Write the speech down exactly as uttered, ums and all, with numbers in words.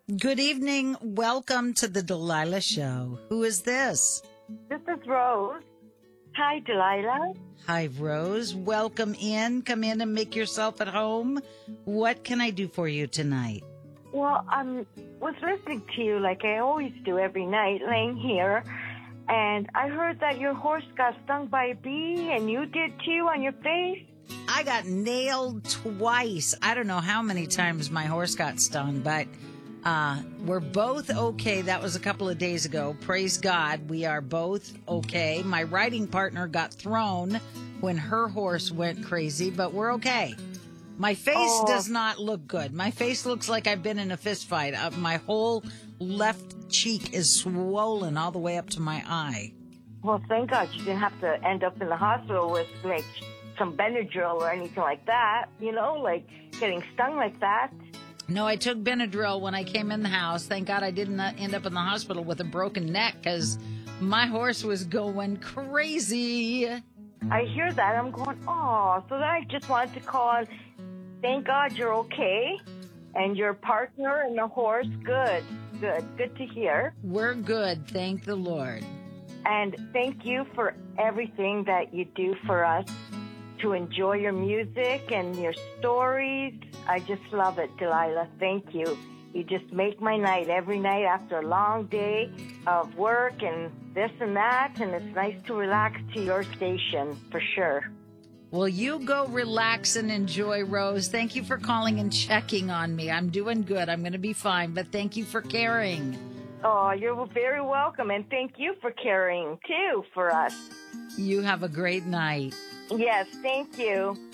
Good evening. Welcome to the Delilah Show. Who is this? This is Rose. Hi, Delilah. Hi, Rose. Welcome in. Come in and make yourself at home. What can I do for you tonight? Well, I um, was listening to you like I always do every night, laying here, and I heard that your horse got stung by a bee, and you did too on your face. I got nailed twice. I don't know how many times my horse got stung, but uh, we're both okay. That was a couple of days ago. Praise God, we are both okay. My riding partner got thrown when her horse went crazy, but we're okay. My face Oh. does not look good. My face looks like I've been in a fist fight. Uh, my whole left cheek is swollen all the way up to my eye. Well, thank God you didn't have to end up in the hospital with, like, some Benadryl or anything like that, you know, like getting stung like that. No, I took Benadryl when I came in the house. Thank God I didn't uh, end up in the hospital with a broken neck because my horse was going crazy. I hear that. I'm going, oh, so then I just wanted to call and thank God you're okay. And your partner and the horse, good, good, good to hear. We're good, thank the Lord. And thank you for everything that you do for us to enjoy your music and your stories. I just love it, Delilah. Thank you. You just make my night every night after a long day of work and this and that, and it's nice to relax to your station, for sure. Well, you go relax and enjoy, Rose. Thank you for calling and checking on me. I'm doing good. I'm going to be fine, but thank you for caring. Oh, you're very welcome, and thank you for caring, too, for us. You have a great night. Yes, thank you.